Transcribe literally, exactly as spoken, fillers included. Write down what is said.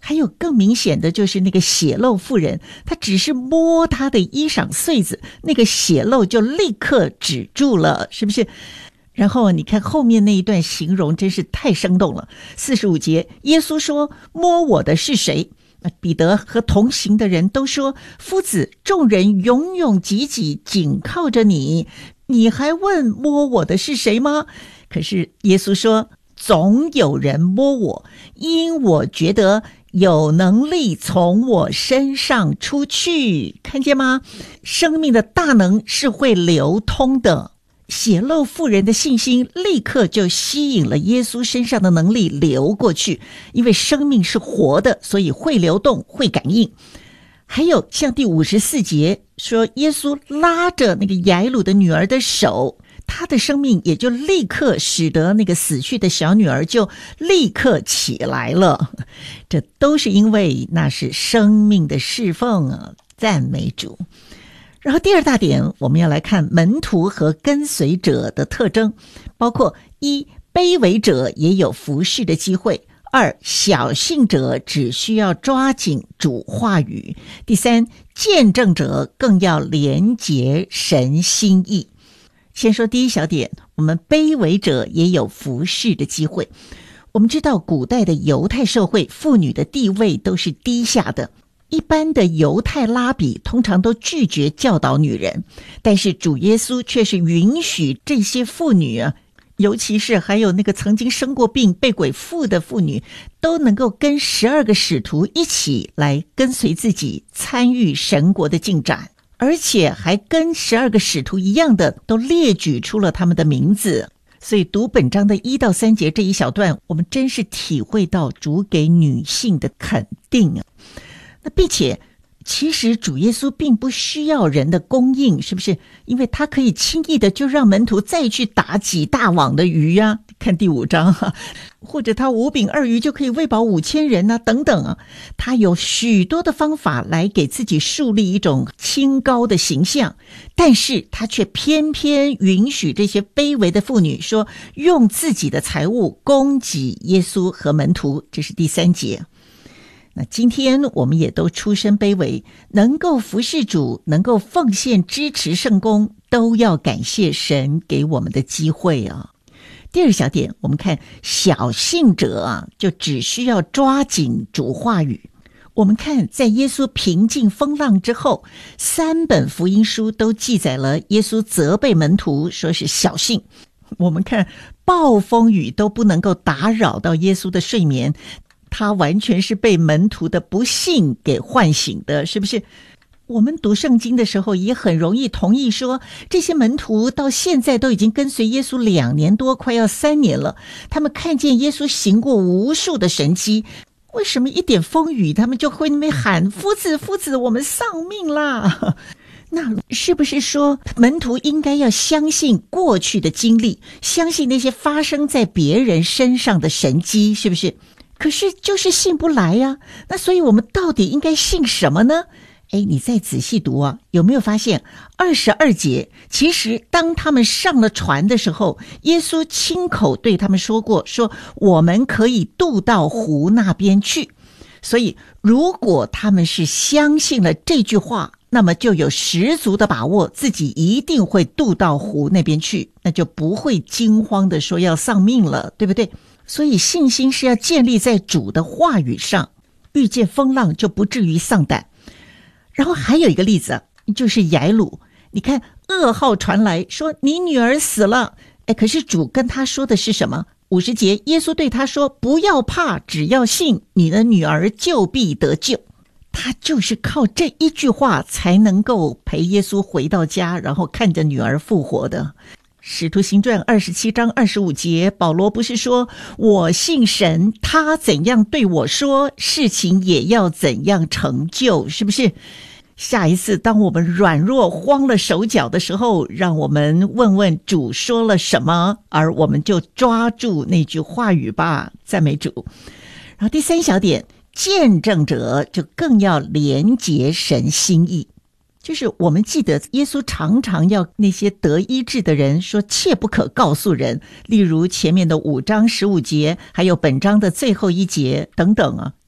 还有更明显的就是那个血漏妇人，她只是摸她的衣裳穗子，那个血漏就立刻止住了，是不是？然后你看后面那一段形容真是太生动了。四十五节，耶稣说：“摸我的是谁？”彼得和同行的人都说：“夫子，众人拥拥挤挤，紧靠着你，你还问摸我的是谁吗？”可是耶稣说：“总有人摸我，因我觉得有能力从我身上出去。”看见吗？生命的大能是会流通的。血漏妇人的信心立刻就吸引了耶稣身上的能力流过去，因为生命是活的，所以会流动，会感应。还有像第五十四节说，耶稣拉着那个雅鲁的女儿的手，她的生命也就立刻使得那个死去的小女儿就立刻起来了。这都是因为那是生命的侍奉啊，赞美主。然后第二大点，我们要来看门徒和跟随者的特征，包括一，卑微者也有服侍的机会；二，小信者只需要抓紧主话语；第三，见证者更要连结神心意。先说第一小点，我们卑微者也有服侍的机会。我们知道古代的犹太社会，妇女的地位都是低下的，一般的犹太拉比通常都拒绝教导女人，但是主耶稣却是允许这些妇女啊，尤其是还有那个曾经生过病被鬼附的妇女，都能够跟十二个使徒一起来跟随自己，参与神国的进展，而且还跟十二个使徒一样的都列举出了他们的名字。所以读本章的一到三节这一小段，我们真是体会到主给女性的肯定啊。那并且其实主耶稣并不需要人的供应，是不是？因为他可以轻易的就让门徒再去打几大网的鱼啊，看第五章哈、啊，或者他五饼二鱼就可以喂饱五千人啊，等等啊，他有许多的方法来给自己树立一种清高的形象，但是他却偏偏允许这些卑微的妇女说用自己的财物供给耶稣和门徒，这是第三节。那今天我们也都出身卑微，能够服侍主，能够奉献支持圣工，都要感谢神给我们的机会啊。第二小点，我们看小信者啊，就只需要抓紧主话语。我们看在耶稣平静风浪之后，三本福音书都记载了耶稣责备门徒说是小信。我们看暴风雨都不能够打扰到耶稣的睡眠，他完全是被门徒的不信给唤醒的，是不是？我们读圣经的时候也很容易同意说，这些门徒到现在都已经跟随耶稣两年多，快要三年了，他们看见耶稣行过无数的神迹，为什么一点风雨他们就会那边喊夫子夫子，我们丧命啦？那是不是说门徒应该要相信过去的经历，相信那些发生在别人身上的神迹，是不是？可是就是信不来呀、啊，那所以我们到底应该信什么呢？哎，你再仔细读啊，有没有发现二十二节？其实当他们上了船的时候，耶稣亲口对他们说过，说我们可以渡到湖那边去。所以如果他们是相信了这句话，那么就有十足的把握自己一定会渡到湖那边去，那就不会惊慌的说要丧命了，对不对？所以信心是要建立在主的话语上，遇见风浪就不至于丧胆。然后还有一个例子，就是雅鲁，你看噩耗传来说你女儿死了，哎，可是主跟他说的是什么？五十节，耶稣对他说，不要怕，只要信，你的女儿就必得救。他就是靠这一句话才能够陪耶稣回到家，然后看着女儿复活的。使徒行传二十七章二十五节，保罗不是说我信神，他怎样对我说，事情也要怎样成就，是不是？下一次当我们软弱慌了手脚的时候，让我们问问主说了什么，而我们就抓住那句话语吧，赞美主。然后第三小点，见证者就更要连结神心意，就是我们记得耶稣常常要那些得医治的人说切不可告诉人，例如前面的五章十五节，还有本章的最后一节等等啊，